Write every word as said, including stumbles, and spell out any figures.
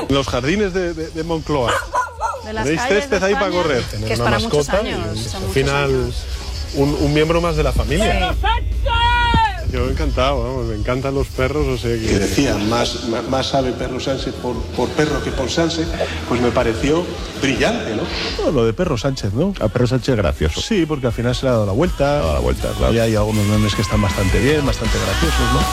Los jardines de, de, de Moncloa. De las Tenéis calles césped de ahí para España, correr. que Tener es una para muchos mascota años, y, son al muchos final años. un, un miembro más de la familia. Sí. Yo encantado, vamos, me encantan los perros, o sea que... que decía, más, más, más sabe Perro Sánchez por, por perro que por Sánchez, pues me pareció brillante, ¿no? No, lo de Perro Sánchez, ¿no? A Perro Sánchez gracioso. Sí, porque al final se le ha dado la vuelta. A la vuelta, claro. Y hay algunos memes que están bastante bien, bastante graciosos, ¿no?